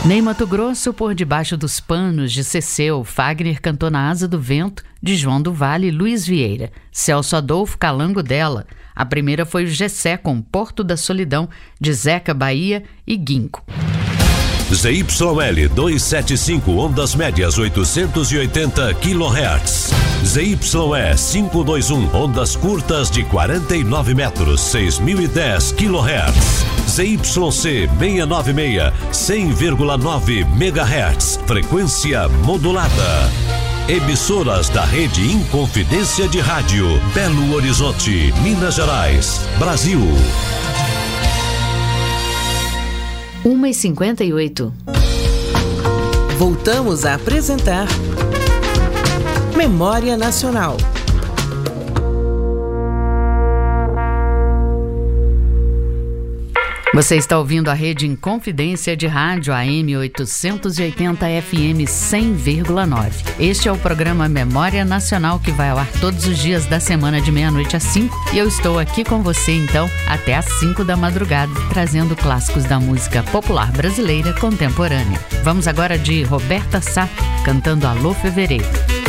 Nem Mato Grosso, por debaixo dos panos, de Ceceu. Fagner cantou Na Asa do Vento, de João do Vale e Luiz Vieira. Celso Adolfo, Calango dela. A primeira foi o Gessé com Porto da Solidão, de Zeca Bahia e Guinco. ZYL 275, ondas médias 880 kHz. ZYE 521, ondas curtas de 49 metros, 6010 kHz. ZYC 696, 100,9 MHz, frequência modulada. Emissoras da Rede Inconfidência de Rádio, Belo Horizonte, Minas Gerais, Brasil. 1h58. Voltamos a apresentar Memória Nacional. Você está ouvindo a Rede Inconfidência de Rádio AM 880 FM 100,9. Este é o programa Memória Nacional, que vai ao ar todos os dias da semana de meia-noite às 5. E eu estou aqui com você, então, até às 5 da madrugada, trazendo clássicos da música popular brasileira contemporânea. Vamos agora de Roberta Sá, cantando Alô Fevereiro.